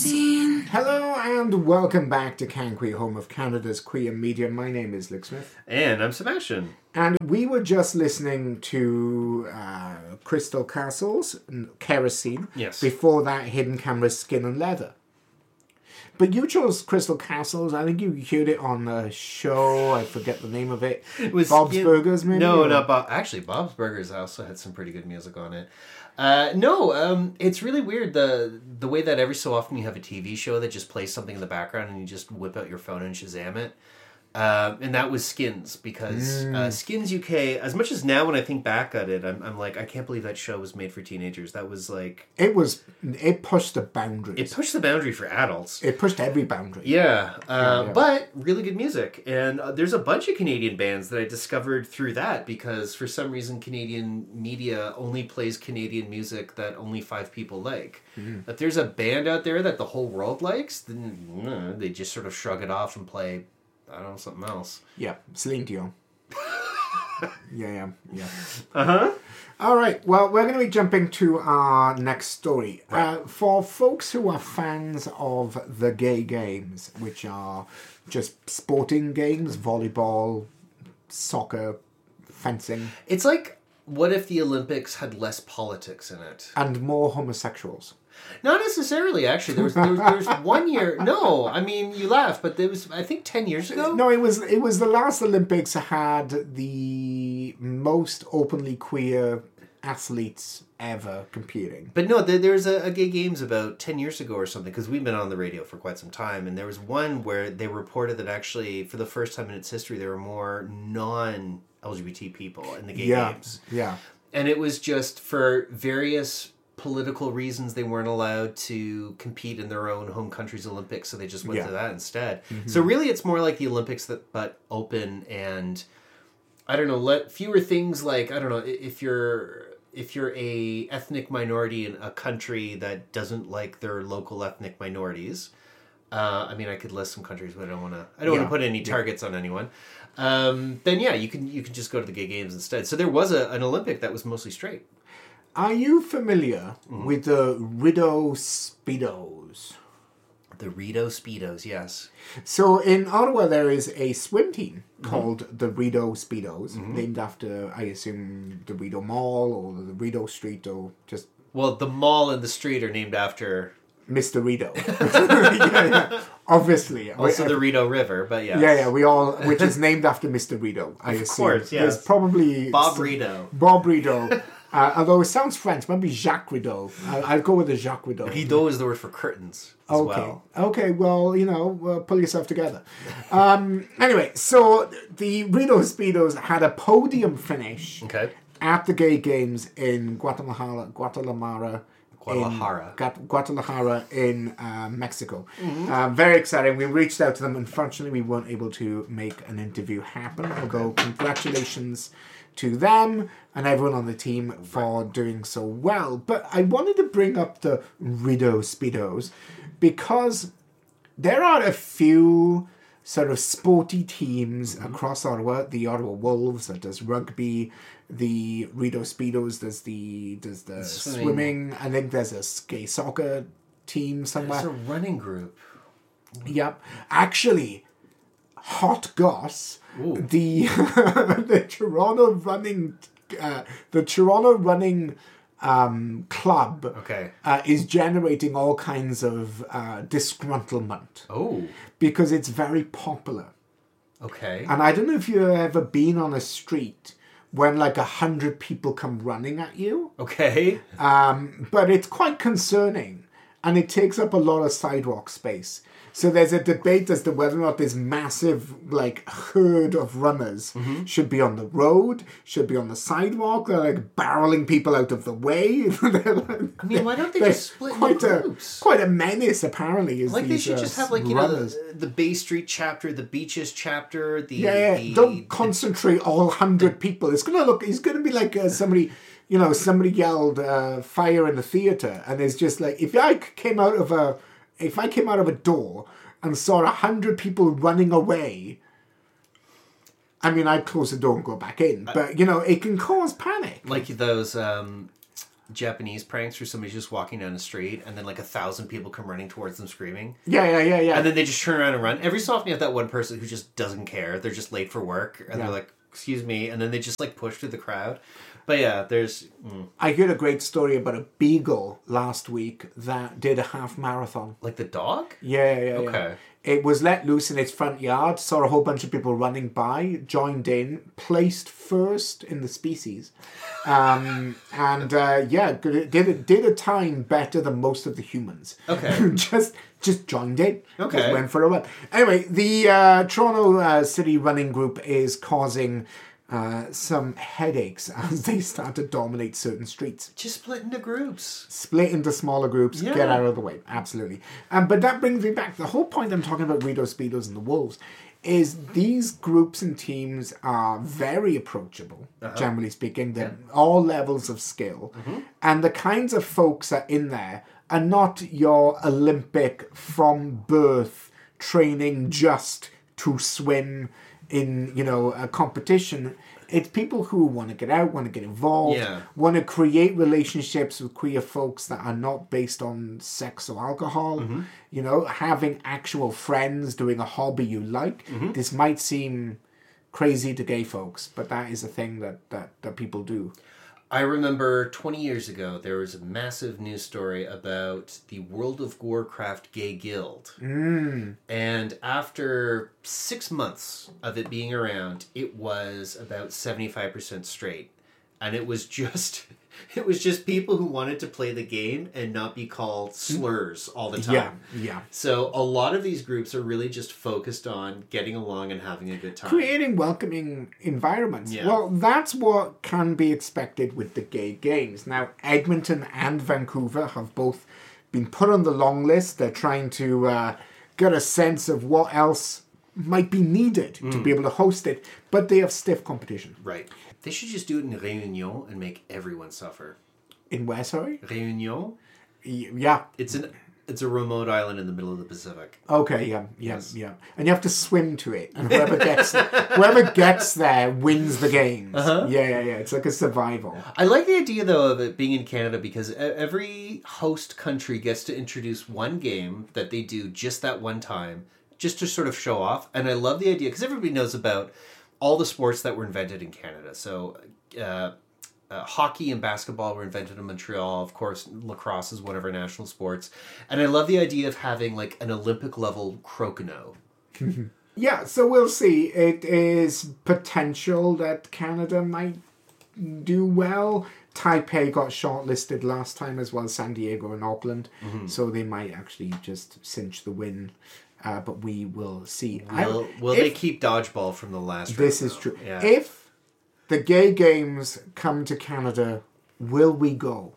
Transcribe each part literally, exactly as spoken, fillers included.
Hello and welcome back to CanQueer, home of Canada's queer media. My name is Luke Smith. And I'm Sebastian. And we were just listening to uh, Crystal Castles, Kerosene. Yes. Before that, Hidden Camera's Skin and Leather. But you chose Crystal Castles. I think you heard it on a show. I forget the name of it. It was Bob's yeah, Burgers, maybe? No, or? not Bob. Actually, Bob's Burgers also had some pretty good music on it. Uh, no, um, it's really weird the the way that every so often you have a T V show that just plays something in the background and you just whip out your phone and Shazam it. Uh, and that was Skins, because Mm. uh, Skins U K, as much as now when I think back at it, I'm, I'm like, I can't believe that show was made for teenagers. That was like... It was... It pushed the boundaries. It pushed the boundary for adults. It pushed every boundary. Yeah, uh, Yeah, yeah. but really good music. And uh, there's a bunch of Canadian bands that I discovered through that, because for some reason Canadian media only plays Canadian music that only five people like. Mm. If there's a band out there that the whole world likes, then uh, they just sort of shrug it off and play, I don't know, something else. Yeah, Celine Dion. yeah, yeah, yeah. Uh-huh. All right, well, we're going to be jumping to our next story. Right. Uh, for folks who are fans of the gay games, which are just sporting games, volleyball, soccer, fencing, It's like, what if the Olympics had less politics in it? and more homosexuals. Not necessarily, actually. There was, there was, there was one year... No, I mean, you laugh, but there was, I think, ten years ago? No, it was it was the last Olympics had the most openly queer athletes ever competing. But no, there, there was a, a gay games about ten years ago or something, because we've been on the radio for quite some time, and there was one where they reported that actually, for the first time in its history, there were more non-L G B T people in the gay Yeah, games. yeah. And it was just for various political reasons they weren't allowed to compete in their own home country's Olympics, so they just went Yeah. to that instead. So really it's more like the Olympics, that but open, and I don't know, let fewer things like, I don't know, if you're if you're a ethnic minority in a country that doesn't like their local ethnic minorities, uh, I mean, I could list some countries, but I don't want to. I don't Yeah. want to put any targets on anyone. Um, then yeah, you can you can just go to the gay games instead. So there was a, an Olympic that was mostly straight. Are you familiar Mm-hmm. with the Rideau Speedos? The Rito Speedos, yes. So in Ottawa, there is a swim team Mm-hmm. called the Rideau Speedos, named after, I assume, the Rideau Mall or the Rideau Street or just Well, the mall and the street are named after Mister Rideau. yeah, yeah. Obviously. also I- the Rito River, but yeah. Yeah, yeah, we all, which is named after Mister Rideau, I Of assume. course, yes. There's probably... Bob some- Rito. Bob Rideau. Uh, although it sounds French, maybe Jacques Rideau. I'll, I'll go with the Jacques Rideau. Rideau is the word for curtains as Okay. well. Okay. Well, you know, uh, pull yourself together. Um, anyway, so the Rideau Speedos had a podium finish Okay. at the Gay Games in Guatemala, Guatemala, Guadalajara. in, Gu- Guadalajara in uh, Mexico. Uh, very exciting. We reached out to them. Unfortunately, we weren't able to make an interview happen. Although congratulations to them and everyone on the team for doing so well. But I wanted to bring up the Rideau Speedos because there are a few sort of sporty teams across Ottawa. The Ottawa Wolves that does rugby, the Rideau Speedos does the does the Swimming. swimming. I think there's a gay soccer team somewhere. It's a running group. Yep. Actually, Hot Goss, Ooh. the the Toronto running uh, the Toronto running um, club Okay. uh, is generating all kinds of uh, disgruntlement Oh. because it's very popular. Okay. And I don't know if you've ever been on a street when like a hundred people come running at you, Okay. um, but it's quite concerning and it takes up a lot of sidewalk space. So there's a debate as to whether or not this massive like herd of runners Mm-hmm. should be on the road, should be on the sidewalk. They're like barreling people out of the way. They're like- I mean, why don't they they're just split quite into a groups? quite a menace apparently. Is Like they these, should uh, just have like, you know, runners. the, the Bay Street chapter, the Beaches chapter, the... Yeah, yeah. the Don't concentrate all hundred people. It's gonna look. It's gonna be like uh, somebody, you know, somebody yelled uh, "fire" in the theater, and it's just like if I came out of a, if I came out of a door and saw a hundred people running away. I mean, I'd close the door and go back in, but you know, it can cause panic. Like those... Um, Japanese pranks where somebody's just walking down the street and then like a thousand people come running towards them screaming. Yeah, yeah, yeah, yeah. And then they just turn around and run. Every so often you have that one person who just doesn't care. They're just late for work and Yeah. they're like, excuse me. And then they just like push through the crowd. But yeah, there's... Mm. I heard a great story about a beagle last week that did a half marathon. Like the dog? Yeah, yeah, yeah. Okay. It was let loose in its front yard, saw a whole bunch of people running by, joined in, placed first in the species. Um, and uh, yeah, did a, did a time better than most of the humans. Okay. just just joined in. Okay. Just went for a run. Anyway, the uh, Toronto uh, City Running Group is causing uh, some headaches as they start to dominate certain streets. Just split into groups. Split into smaller groups, Yeah. get out of the way. Absolutely. Um, but that brings me back. The whole point I'm talking about Rito Speedos and the Wolves is these groups and teams are very approachable, Uh-huh. generally speaking. They're all levels of skill. Mm-hmm. And the kinds of folks that are in there are not your Olympic from birth training just to swim in, you know, a competition. It's people who want to get out, want to get involved, Yeah. want to create relationships with queer folks that are not based on sex or alcohol. Mm-hmm. You know, having actual friends, doing a hobby you like. Mm-hmm. This might seem crazy to gay folks, but that is a thing that, that, that people do. I remember twenty years ago, there was a massive news story about the World of Warcraft Gay Guild. Mm. And after six months of it being around, it was about seventy-five percent straight. And it was just... It was just people who wanted to play the game and not be called slurs all the time. Yeah, yeah. So a lot of these groups are really just focused on getting along and having a good time. Creating welcoming environments. Yeah. Well, that's what can be expected with the gay games. Now, Edmonton and Vancouver have both been put on the long list. They're trying to uh, get a sense of what else might be needed Mm. to be able to host it, but they have stiff competition. Right. They should just do it in Réunion and make everyone suffer. In where, sorry? Réunion? Y- Yeah. It's an it's a remote island in the middle of the Pacific. Okay, yeah, yeah, Yes. yeah. And you have to swim to it. And whoever gets whoever gets there wins the games. Uh-huh. Yeah, yeah, yeah. It's like a survival. I like the idea, though, of it being in Canada because e- every host country gets to introduce one game that they do just that one time, just to sort of show off. And I love the idea because everybody knows about all the sports that were invented in Canada. So uh, uh, hockey and basketball were invented in Montreal. Of course, lacrosse is one of our national sports. And I love the idea of having like an Olympic level crokinole. Yeah, so we'll see. It is potential that Canada might do well. Taipei got shortlisted last time as well, San Diego and Auckland. Mm-hmm. So they might actually just cinch the win. Uh, but we will see. Will, I- will if- they keep dodgeball from the last This round, is though? true. Yeah. If the gay games come to Canada, will we go?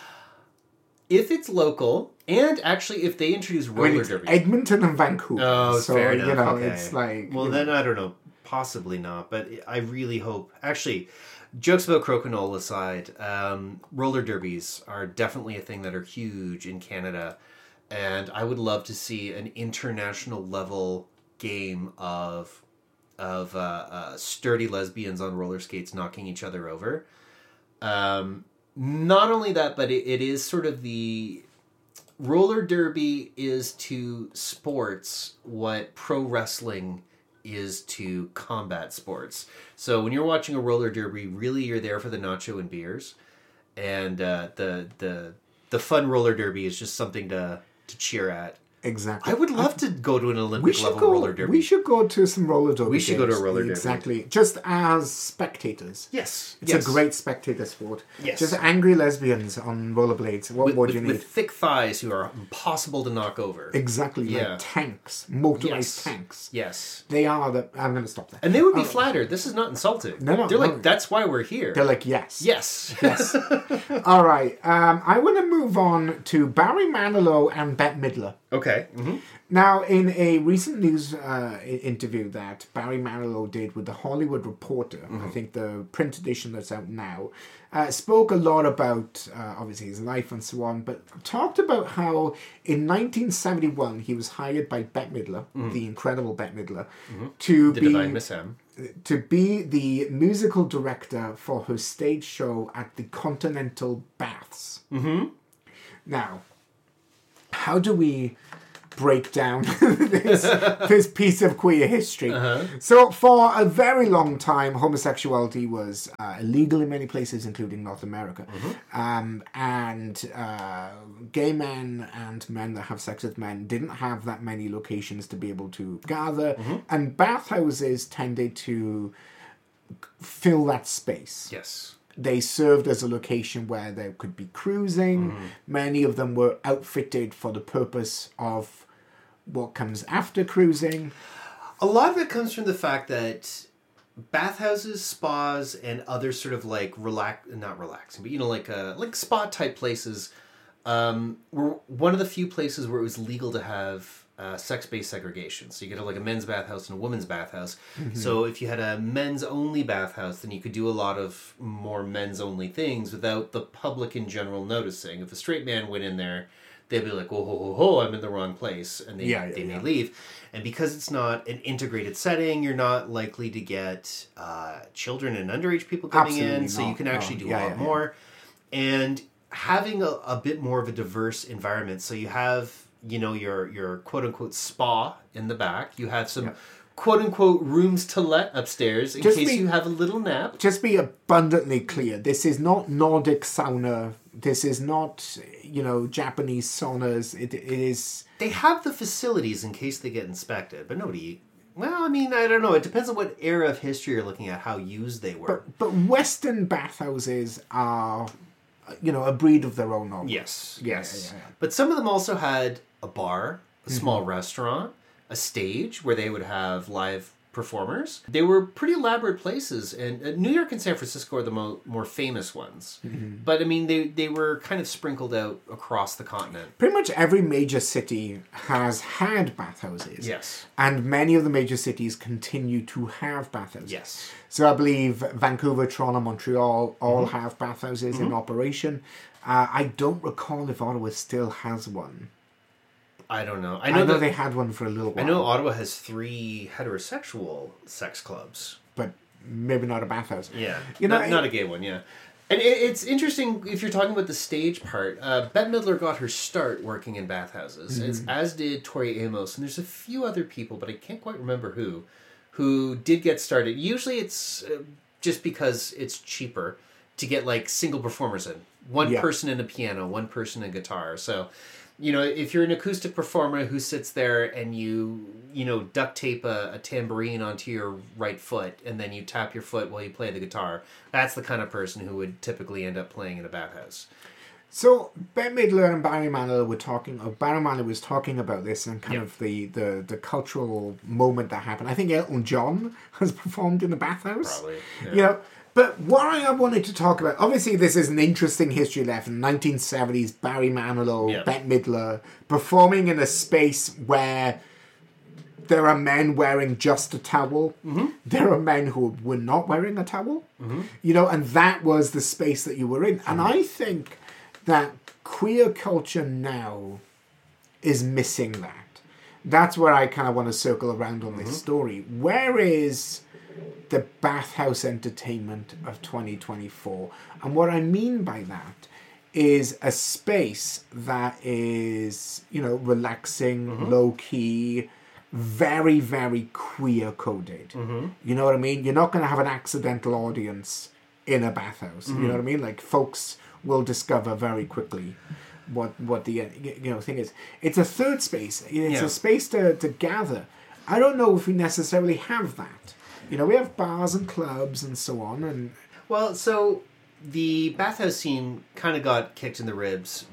If it's local, and actually if they introduce I roller mean, it's derby. Edmonton and Vancouver. Oh, so, fair enough. you know, okay. it's like... Well, you then know, I don't know. Possibly not. But I really hope... Actually, jokes about crokinole aside, um, roller derbies are definitely a thing that are huge in Canada. And I would love to see an international level game of of uh, uh, sturdy lesbians on roller skates knocking each other over. Um, not only that, but it, it is sort of the... Roller derby is to sports what pro wrestling is to combat sports. So when you're watching a roller derby, really you're there for the nacho and beers. And uh, the the the fun roller derby is just something to, to cheer at. Exactly. I would love to go to an We Olympic should level go. roller derby. We should go to some roller derby. We should go to a games. roller derby. Exactly, just as spectators. Yes. It's yes. a great spectator sport. Yes. Just angry lesbians on rollerblades. What with, more with, do you need? with thick thighs who are impossible to knock over. Exactly, Yeah. like tanks, motorized Yes. tanks. Yes. They are the. I'm going to stop there. And they would be Oh, flattered. This is not insulting. No, no, They're no. like, that's why we're here. They're like, yes. yes. Yes. All right. Um, I want to move on to Barry Manilow and Bette Midler. Okay. Mm-hmm. Now, in a recent news uh, i- interview that Barry Manilow did with the Hollywood Reporter, Mm-hmm. I think the print edition that's out now, uh, spoke a lot about, uh, obviously, his life and so on, but talked about how in nineteen seventy-one he was hired by Bette Midler, the incredible Bette Midler, to The be Divine Miss M. to be the musical director for her stage show at the Continental Baths. Mm-hmm. Now, how do we break down this, this piece of queer history? Uh-huh. So, for a very long time, homosexuality was uh, illegal in many places, including North America. Mm-hmm. Um, and uh, gay men and men that have sex with men didn't have that many locations to be able to gather. Mm-hmm. And bathhouses tended to fill that space. Yes. They served as a location where there could be cruising. Mm-hmm. Many of them were outfitted for the purpose of what comes after cruising. A lot of it comes from the fact that bathhouses, spas, and other sort of like relax, not relaxing, but you know, like uh, like spa type places, um, were one of the few places where it was legal to have uh, sex-based segregation. So you could have like a men's bathhouse and a women's bathhouse. Mm-hmm. So if you had a men's only bathhouse, then you could do a lot of more men's only things without the public in general noticing. If a straight man went in there, they'd be like, "Oh, ho, ho, ho, I'm in the wrong place," and they Yeah, yeah, they may yeah. leave. And because it's not an integrated setting, you're not likely to get uh, children and underage people coming Absolutely in, so you not. can actually No. do Yeah, a lot yeah, yeah. more. And having a, a bit more of a diverse environment, so you have, you know, your your quote unquote spa in the back, you have some Yeah. quote unquote rooms to let upstairs in Just case be- you have a little nap. Just be abundantly clear. This is not Nordic sauna. This is not, you know, Japanese saunas. It, it is... They have the facilities in case they get inspected, but nobody. Well, I mean, I don't know. It depends on what era of history you're looking at, how used they were. But, but Western bathhouses are, you know, a breed of their own. Almost. Yes, Yeah, yes. yeah, yeah. But some of them also had a bar, a small restaurant, a stage where they would have live performers. They were pretty elaborate places, and uh, New York and San Francisco are the mo- more famous ones. Mm-hmm. But I mean, they they were kind of sprinkled out across the continent. Pretty much every major city has had bathhouses. Yes. And many of the major cities continue to have bathhouses. Yes. So I believe Vancouver, Toronto, Montreal all Mm-hmm. have bathhouses in operation. Uh, I don't recall if Ottawa still has one. I don't know. I I know, know, that, they had one for a little while. I know Ottawa has three heterosexual sex clubs. But maybe not a bathhouse. Yeah, You know, not, not a gay one. Yeah, and it, it's interesting if you're talking about the stage part. Uh, Bette Midler got her start working in bathhouses, Mm-hmm. it's, as did Tori Amos, and there's a few other people, but I can't quite remember who, who did get started. Usually, it's uh, just because it's cheaper to get like single performers in, one Yeah. person in a piano, one person in guitar. So. You know, if you're an acoustic performer who sits there and you, you know, duct tape a, a tambourine onto your right foot and then you tap your foot while you play the guitar, that's the kind of person who would typically end up playing in a bathhouse. So Bette Midler and Barry Manilow were talking, or Barry Manilow was talking about this and kind Yeah. of the, the, the cultural moment that happened. I think Elton John has performed in the bathhouse. Probably, yeah. You know, but what I wanted to talk about, obviously this is an interesting history lesson. nineteen seventies, Barry Manilow, Yeah. Bette Midler, performing in a space where there are men wearing just a towel. Mm-hmm. There are men who were not wearing a towel. Mm-hmm. You know, and that was the space that you were in. And I think that queer culture now is missing that. That's where I kind of want to circle around on this story. Where is the bathhouse entertainment of twenty twenty-four? And what I mean by that is a space that is, you know, relaxing, low-key, very, very queer-coded. You know what I mean? You're not going to have an accidental audience in a bathhouse. You know what I mean? Like, folks will discover very quickly what what the you know thing is. It's a third space. It's Yeah. a space to, to gather. I don't know if we necessarily have that. You know, we have bars and clubs and so on, and Well, so the bathhouse scene kind of got kicked in the ribs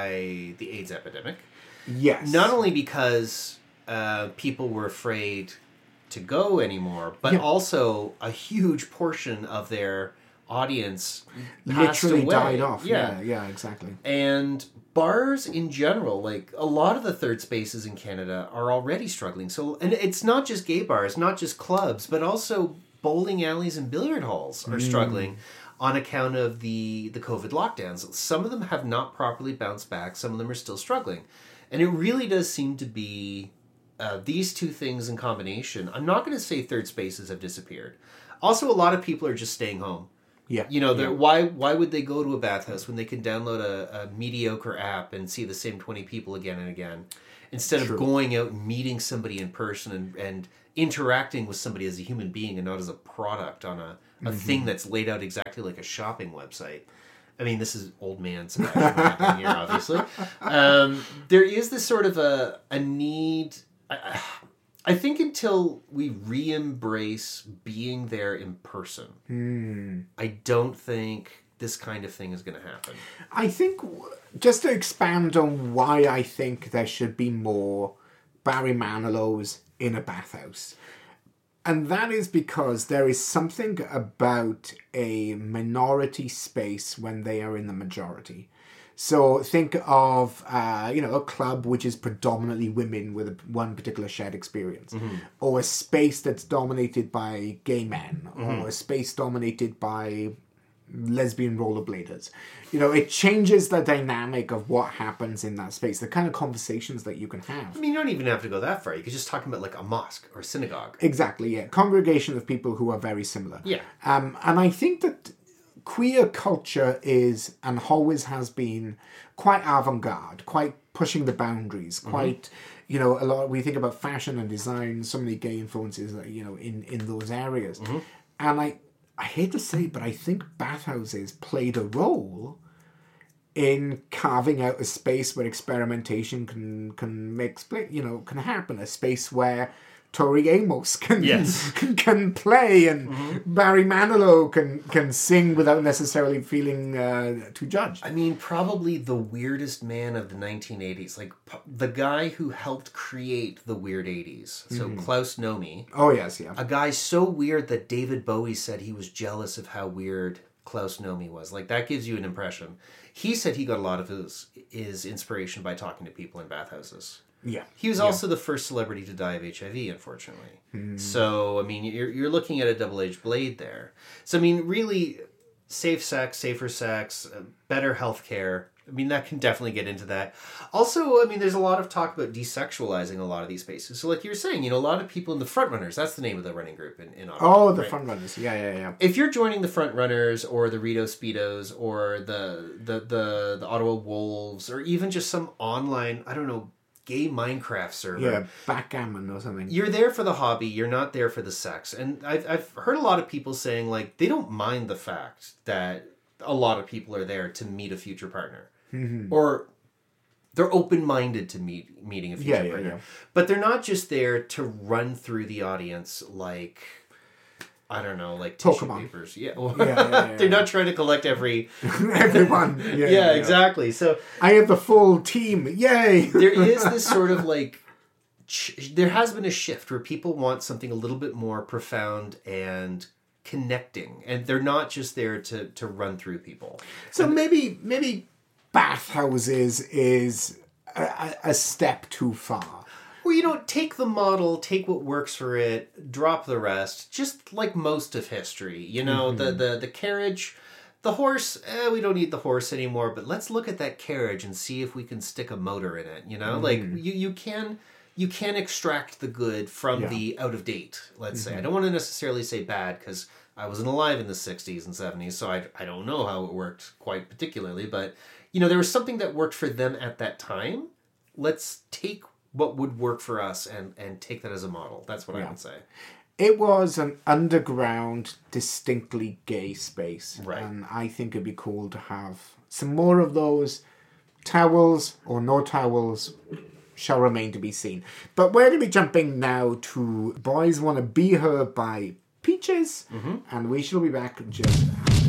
by the AIDS epidemic. yes, Not only because uh, people were afraid to go anymore, but Yeah. also a huge portion of their audience passed Literally away. died off. Yeah. yeah, yeah, exactly. And bars in general, like a lot of the third spaces in Canada are already struggling. So, and it's not just gay bars, not just clubs, but also bowling alleys and billiard halls are struggling on account of the, the COVID lockdowns. Some of them have not properly bounced back. Some of them are still struggling. And it really does seem to be uh, these two things in combination. I'm not going to say third spaces have disappeared. Also, a lot of people are just staying home. Yeah. You know, yeah. why why would they go to a bathhouse when they can download a, a mediocre app and see the same twenty people again and again, instead True. of going out and meeting somebody in person and, and interacting with somebody as a human being and not as a product on a, a mm-hmm. thing that's laid out exactly like a shopping website. I mean, this is old man Sebastian here, obviously. Um, there is this sort of a, a need... I, I think until we re-embrace being there in person, mm. I don't think this kind of thing is going to happen. I think, just to expand on why I think there should be more Barry Manilow's in a bathhouse, and that is because there is something about a minority space when they are in the majority. So think of, uh, you know, a club which is predominantly women with a, one particular shared experience. Mm-hmm. Or a space that's dominated by gay men. Mm-hmm. Or a space dominated by lesbian rollerbladers. You know, it changes the dynamic of what happens in that space. The kind of conversations that you can have. I mean, you don't even have to go that far. You could just talk about like a mosque or a synagogue. Exactly, yeah. Congregation of people who are very similar. Yeah. Um, and I think that queer culture is, and always has been, quite avant-garde, quite pushing the boundaries, quite, mm-hmm. you know, a lot, we think about fashion and design, so many gay influences, you know, in, in those areas. Mm-hmm. And I, I hate to say it, but I think bathhouses played a role in carving out a space where experimentation can, can make, you know, can happen, a space where Tori Amos can yes. can play and mm-hmm. Barry Manilow can can sing without necessarily feeling uh, too judged. I mean, probably the weirdest man of the nineteen eighties, like p- the guy who helped create the weird eighties. So mm-hmm. Klaus Nomi. Oh yes, yeah. A guy so weird that David Bowie said he was jealous of how weird Klaus Nomi was. Like that gives you an impression. He said he got a lot of his his inspiration by talking to people in bathhouses. Yeah. He was yeah. also the first celebrity to die of H I V, unfortunately. Mm. So, I mean, you're you're looking at a double-edged blade there. So, I mean, really, safe sex, safer sex, uh, better health care. I mean, that can definitely get into that. Also, I mean, there's a lot of talk about desexualizing a lot of these spaces. So, like you were saying, you know, a lot of people in the Frontrunners, that's the name of the running group in, in Ottawa. Oh, the right? Frontrunners. Yeah, yeah, yeah. If you're joining the Frontrunners or the Rito Speedos or the, the, the, the Ottawa Wolves or even just some online, I don't know, gay Minecraft server. Yeah, backgammon or something. You're there for the hobby. You're not there for the sex. And I've, I've heard a lot of people saying, like, they don't mind the fact that a lot of people are there to meet a future partner. Mm-hmm. Or they're open-minded to meet meeting a future yeah, yeah, partner. Yeah. But they're not just there to run through the audience like... I don't know, like tissue Pokemon. papers. Yeah. yeah, yeah, yeah They're yeah. not trying to collect every... Everyone. Yeah, yeah, yeah, exactly. So I have the full team. Yay! There is this sort of like... Ch- there has been a shift where people want something a little bit more profound and connecting. And they're not just there to, to run through people. So and, maybe maybe bathhouses is a, a step too far. Well, you know, take the model, take what works for it, drop the rest, just like most of history. You know, mm-hmm. the, the, the carriage, the horse, eh, we don't need the horse anymore, but let's look at that carriage and see if we can stick a motor in it, you know? Mm-hmm. Like, you, you can you can extract the good from yeah. the out of date, let's mm-hmm. say. I don't want to necessarily say bad, because I wasn't alive in the sixties and seventies, so I, I don't know how it worked quite particularly, but, you know, there was something that worked for them at that time. Let's take what would work for us and, and take that as a model. That's what yeah. I would say. It was an underground, distinctly gay space. Right. And I think it'd be cool to have some more of those. Towels or no towels shall remain to be seen. But we're going to be jumping now to Boys Wanna Be Her by Peaches. Mm-hmm. And we shall be back just after.